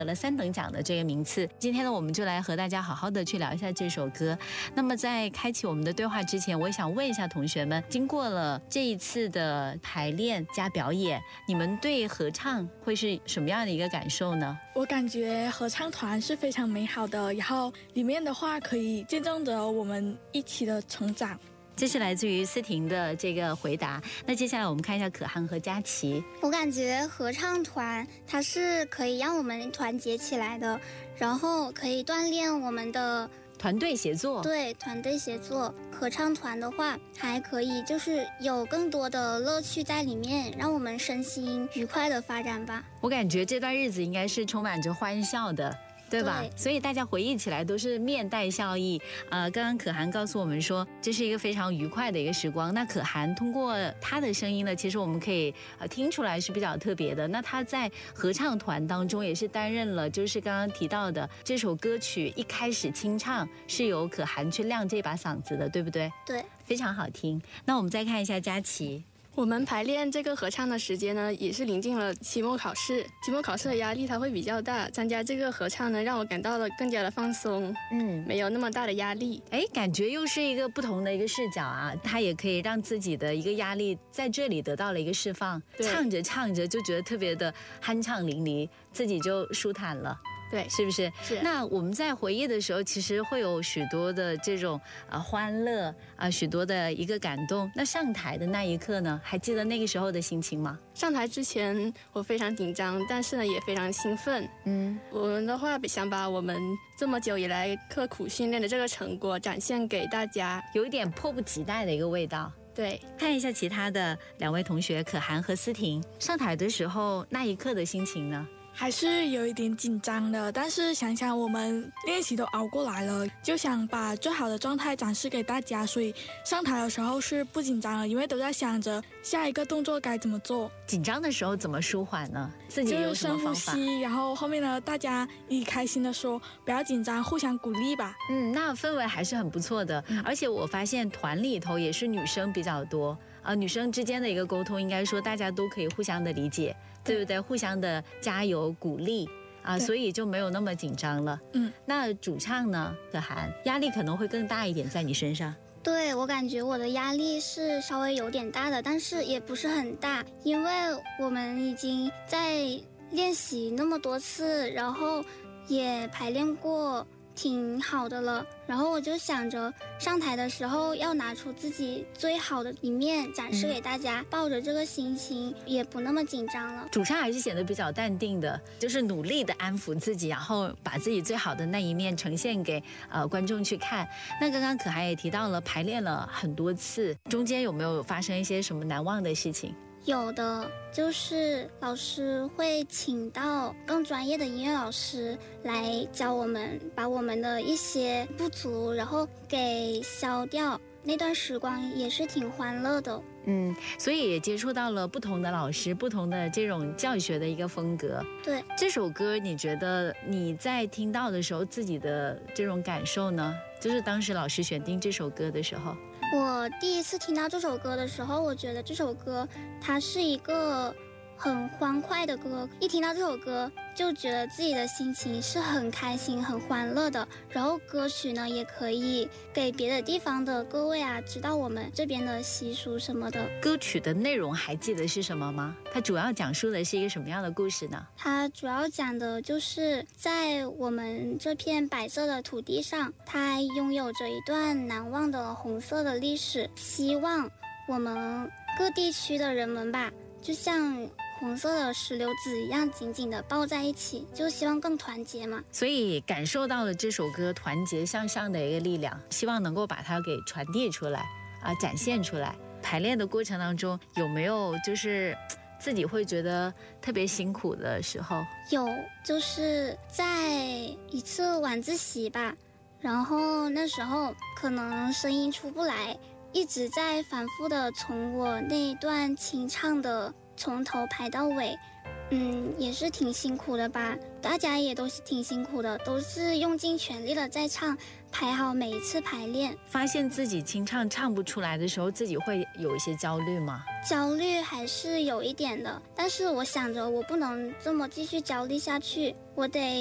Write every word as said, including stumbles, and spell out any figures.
得了三等奖的这个名次。今天呢，我们就来和大家好好的去聊一下这首歌。那么在开启我们的对话之前，我也想问一下同学们，经过了这一次的排练加表演，你们对合唱会是什么样的一个感受呢？ 我感觉合唱团是非常美好的，然后里面的话可以见证着我们一起的成长。 这是来自于思婷的这个回答。那接下来我们看一下可汗和佳琪。 我感觉合唱团它是可以让我们团结起来的，然后可以锻炼我们的团队协作。 对，团队协作。合唱团的话还可以就是有更多的乐趣在里面，让我们身心愉快的发展吧。 我感觉这段日子应该是充满着欢笑的，对吧？ 对， 所以大家回忆起来都是面带笑意。呃，刚刚可汗告诉我们说，这是一个非常愉快的一个时光。那可汗通过他的声音呢，其实我们可以呃听出来是比较特别的。那他在合唱团当中也是担任了，就是刚刚提到的这首歌曲一开始清唱是由可汗去亮这把嗓子的，对不对？ 对， 非常好听。那我们再看一下佳琪。 我们排练这个合唱的时间呢，也是临近了期末考试。期末考试的压力它会比较大，参加这个合唱呢，让我感到了更加的放松，嗯，没有那么大的压力。 哎，感觉又是一个不同的一个视角啊，它也可以让自己的一个压力在这里得到了一个释放，唱着唱着就觉得特别的酣畅淋漓，自己就舒坦了。 对， 是不是？ 是。 那我们在回忆的时候，其实会有许多的这种呃欢乐啊、呃，许多的一个感动。那上台的那一刻呢，还记得那个时候的心情吗？ 上台之前我非常紧张，但是呢也非常兴奋。嗯，我们的话想把我们这么久以来刻苦训练的这个成果展现给大家， 有一点迫不及待的一个味道。 对， 看一下其他的两位同学可汗和思婷上台的时候那一刻的心情呢？ 还是有一点紧张的，但是想想我们练习都熬过来了，就想把最好的状态展示给大家，所以上台的时候是不紧张了，因为都在想着下一个动作该怎么做。 紧张的时候怎么舒缓呢？自己有什么方法？ 就是深呼吸，然后后面呢，大家一起开心的说不要紧张，互相鼓励吧。 嗯，那氛围还是很不错的，嗯、而且我发现团里头也是女生比较多。呃，女生之间的一个沟通，应该说大家都可以互相的理解，对不对？互相的加油鼓励啊、呃，所以就没有那么紧张了。嗯，那主唱呢，可汗，压力可能会更大一点在你身上。 对，我感觉我的压力是稍微有点大的，但是也不是很大，因为我们已经在练习那么多次，然后也排练过挺好的了，然后我就想着上台的时候要拿出自己最好的一面展示给大家、嗯、抱着这个心情也不那么紧张了。 主唱还是显得比较淡定的，就是努力的安抚自己，然后把自己最好的那一面呈现给呃观众去看。那刚刚可汗也提到了排练了很多次，中间有没有发生一些什么难忘的事情？ 有的，就是老师会请到更专业的音乐老师来教我们，把我们的一些不足然后给消掉，那段时光也是挺欢乐的。 嗯，所以也接触到了不同的老师，不同的这种教学的一个风格。 对， 这首歌你觉得你在听到的时候自己的这种感受呢？就是当时老师选定这首歌的时候， 我第一次听到这首歌的时候，我觉得这首歌它是一个很欢快的歌，一听到这首歌就觉得自己的心情是很开心很欢乐的，然后歌曲呢也可以给别的地方的各位啊知道我们这边的习俗什么的。 歌曲的内容还记得是什么吗？它主要讲述的是一个什么样的故事呢？ 它主要讲的就是在我们这片白色的土地上，它拥有着一段难忘的红色的历史，希望我们各地区的人们吧，就像红色的石榴籽一样紧紧的抱在一起，就希望更团结嘛。 所以感受到了这首歌团结向上的一个力量，希望能够把它给传递出来啊，展现出来。排练的过程当中有没有就是自己会觉得特别辛苦的时候？ 有，就是在一次晚自习吧，然后那时候可能声音出不来，一直在反复的从我那一段清唱的从头排到尾，嗯，也是挺辛苦的吧。 大家也都是挺辛苦的，都是用尽全力的在唱，排好每一次排练。 发现自己清唱唱不出来的时候，自己会有一些焦虑吗？ 焦虑还是有一点的，但是我想着我不能这么继续焦虑下去，我得